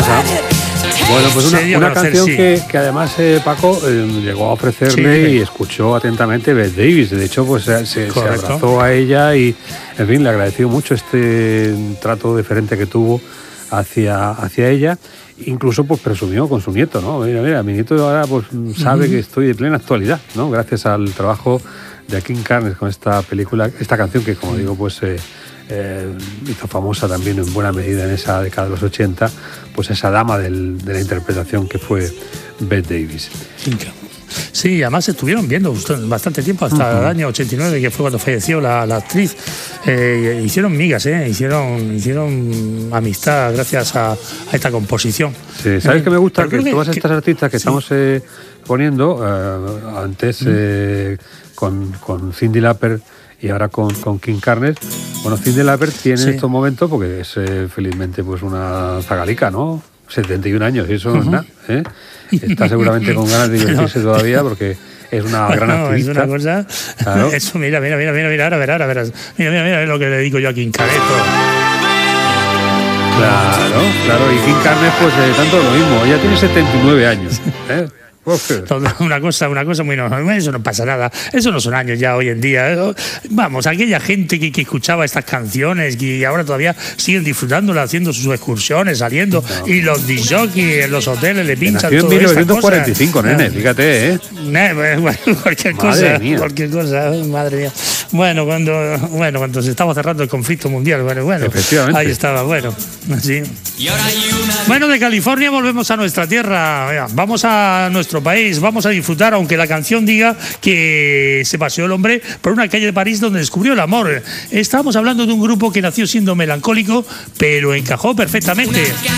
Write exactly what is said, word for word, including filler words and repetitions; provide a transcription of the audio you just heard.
pasa. Bueno, pues una, una conocer, canción sí. que, que además eh, Paco eh, llegó a ofrecerle Sí, y escuchó atentamente Bette Davis. De hecho, pues se, se, se Correcto. abrazó a ella y, en fin, le agradeció mucho este trato deferente que tuvo hacia, hacia ella. Incluso pues presumió con su nieto, ¿no? Mira, mira, mi nieto ahora pues sabe uh-huh. que estoy en plena actualidad, ¿no? Gracias al trabajo de King Carnes con esta película, esta canción que, como digo, pues eh, eh, hizo famosa también en buena medida en esa década de los ochenta, pues esa dama del, de la interpretación que fue Bette Davis. Sí, además estuvieron viendo bastante tiempo, hasta uh-huh. el año ochenta y nueve, que fue cuando falleció la, la actriz. Eh, hicieron migas, eh, hicieron, hicieron amistad gracias a, a esta composición. Sí, ¿sabes eh, qué me gusta? Que, que todas estas que, artistas que sí. estamos eh, poniendo, eh, antes uh-huh. eh, con, con Cyndi Lauper y ahora con, con King Carnes, bueno, Cyndi Lauper tiene sí. en estos momentos, porque es eh, felizmente pues una zagalica, ¿no? setenta y un años, y eso no uh-huh. es nada, ¿eh? Está seguramente con ganas de divertirse no. todavía porque es una gran no, activista. Es una cosa. Claro. Eso, mira, mira, mira, mira, mira, ahora verás, ahora verás. Mira, mira, mira lo que le digo yo a King Careto. Claro, claro, y King Carnes, pues eh, tanto lo mismo, ella tiene setenta y nueve años, ¿eh? Una cosa, una cosa muy normal. Eso no pasa nada. Eso no son años ya hoy en día. Vamos, aquella gente que, que escuchaba estas canciones y ahora todavía siguen disfrutándolas, haciendo sus excursiones, saliendo, no. y los disc jockeys en los hoteles le pinchan todo. mil novecientos cuarenta y cinco, nene, fíjate, ¿eh? Bueno, cualquier madre cosa, mía. cualquier cosa, madre mía. Bueno, cuando, bueno, cuando se estaba cerrando el conflicto mundial, bueno, bueno, efectivamente. Ahí estaba, bueno, sí. Bueno, de California volvemos a nuestra tierra. Vamos a nuestro país, vamos a disfrutar, aunque la canción diga que se paseó el hombre por una calle de París donde descubrió el amor. Estamos hablando de un grupo que nació siendo melancólico, pero encajó perfectamente.